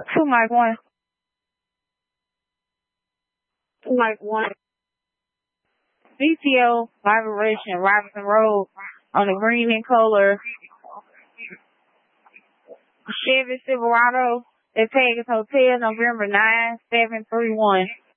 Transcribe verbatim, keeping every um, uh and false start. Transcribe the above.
Two Mike one. Two Mike one. B T O Vibration Robinson Road on the green and color Chevy Silverado at Vegas Hotel, November nine seven three one.